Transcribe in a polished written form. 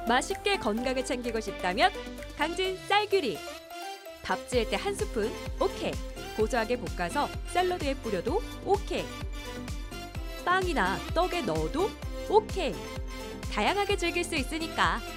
맛있게 건강을 챙기고 싶다면 강진 쌀규리. 밥 지을 때 한 스푼 오케이. 고소하게 볶아서 샐러드에 뿌려도 오케이. 빵이나 떡에 넣어도 오케이. 다양하게 즐길 수 있으니까